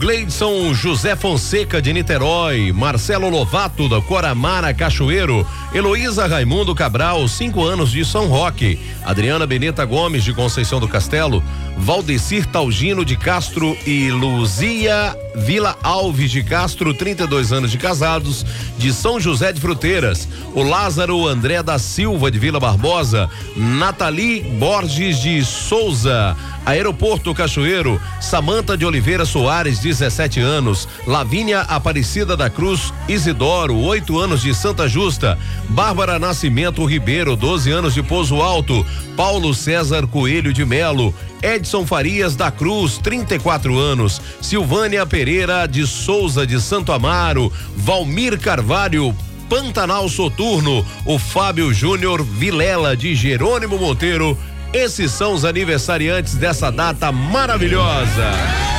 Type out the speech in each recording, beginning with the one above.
Gleidson José Fonseca de Niterói, Marcelo Lovato da Coramara Cachoeiro, Heloísa Raimundo Cabral, 5 anos de São Roque, Adriana Beneta Gomes de Conceição do Castelo, Valdecir Talgino de Castro e Luzia Vila Alves de Castro, 32 anos de casados, de São José de Fruteiras, o Lázaro André da Silva de Vila Barbosa, Nathalie Borges de Souza, Aeroporto Cachoeiro, Samanta de Oliveira Soares, 17 anos, Lavínia Aparecida da Cruz Isidoro, 8 anos de Santa Justa, Bárbara Nascimento Ribeiro, 12 anos de Pouso Alto, Paulo César Coelho de Melo, Edson Farias da Cruz, 34 anos, Silvânia Pereira de Souza de Santo Amaro, Valmir Carvalho Pantanal Soturno, o Fábio Júnior Vilela de Jerônimo Monteiro. Esses são os aniversariantes dessa data maravilhosa.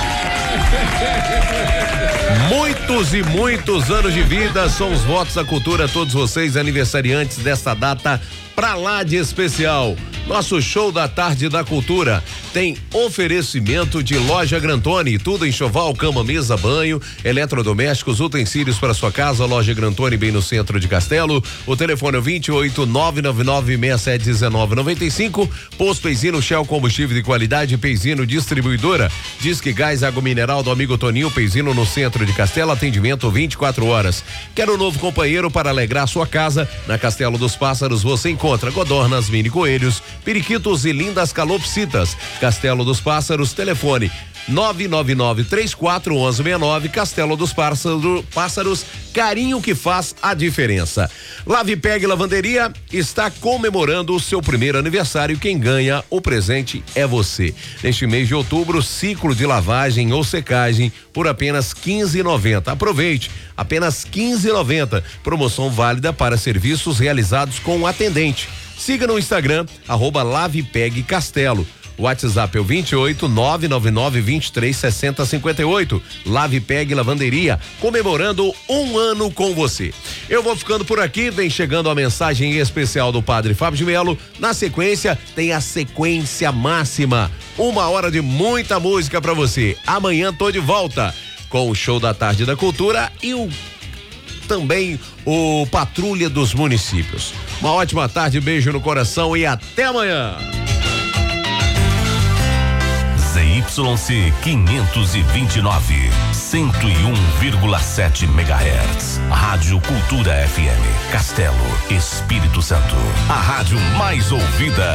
Muitos e muitos anos de vida são os votos à cultura, todos vocês aniversariantes dessa data pra lá de especial. Nosso show da tarde da cultura tem oferecimento de Loja Grantoni, tudo em enxoval, cama, mesa, banho, eletrodomésticos, utensílios para sua casa. Loja Grantoni, bem no centro de Castelo. O telefone é 28.999-671995. Posto Peizino Shell, combustível de qualidade. Peizino Distribuidora. Disque Gás, água mineral do amigo Toninho. Peizino no centro de Castelo, atendimento 24 horas. Quer um novo companheiro para alegrar sua casa? Na Castelo dos Pássaros você encontra codornas, mini coelhos, periquitos e lindas calopsitas. Castelo dos Pássaros, telefone 999-341169. Castelo dos Pássaros, carinho que faz a diferença. Lave Pegue Lavanderia está comemorando o seu primeiro aniversário. Quem ganha o presente é você. Neste mês de outubro, ciclo de lavagem ou secagem por apenas R$15,90. Aproveite, apenas R$15,90. Promoção válida para serviços realizados com o atendente. Siga no Instagram, @LavePegCastelo. O WhatsApp é o 28.999-236058. Lave Pegue Lavanderia, comemorando um ano com você. Eu vou ficando por aqui, vem chegando a mensagem especial do Padre Fábio de Melo. Na sequência, tem a sequência máxima. 1 hora de muita música pra você. Amanhã tô de volta com o show da tarde da cultura e também o Patrulha dos Municípios. Uma ótima tarde, beijo no coração e até amanhã. ZYC 529, 101,7 MHz. Rádio Cultura FM, Castelo, Espírito Santo. A rádio mais ouvida